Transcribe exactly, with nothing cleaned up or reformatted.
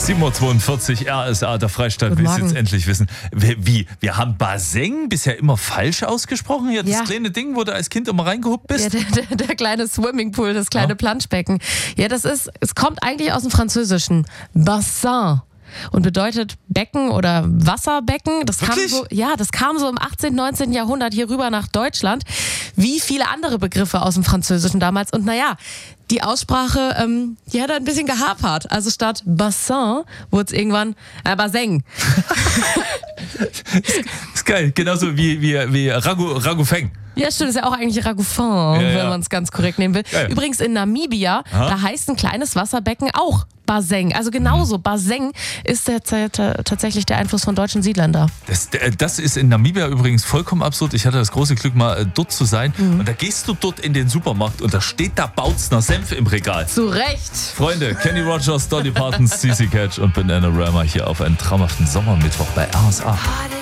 sieben Uhr zweiundvierzig, R S A, der Freistaat will es jetzt endlich wissen. Wie, wir haben Baseng bisher immer falsch ausgesprochen? Hier, das Ja. kleine Ding, wo du als Kind immer reingehupt bist? Ja, der, der, der kleine Swimmingpool, das kleine Ja. Planschbecken. Ja, das ist, es kommt eigentlich aus dem Französischen. Bassin. Und bedeutet Becken oder Wasserbecken. Das kam Wirklich? so, ja, das kam so im achtzehnten, neunzehnten Jahrhundert hier rüber nach Deutschland. Wie viele andere Begriffe aus dem Französischen damals. Und naja, die Aussprache, ähm, die hat ein bisschen gehapert. Also statt Bassin wurde es irgendwann äh, Baseng. Ist geil, genauso wie, wie, wie Ragu, Ragufeng. Ja, stimmt, ist ja auch eigentlich Ragoufin, Ja, ja. wenn man es ganz korrekt nehmen will. Geil. Übrigens in Namibia, Aha. da heißt ein kleines Wasserbecken auch Baseng. Also genauso, Baseng ist der, der, der, tatsächlich der Einfluss von deutschen Siedlern da. Das, das ist in Namibia übrigens vollkommen absurd. Ich hatte das große Glück, mal äh, dort zu sein. Mhm. Und da gehst du dort in den Supermarkt und da steht da Bautzner Senf im Regal. Zu Recht. Freunde, Kenny Rogers, Dolly Parton, C C Catch und Bananarama hier auf einen traumhaften Sommermittwoch bei R S A.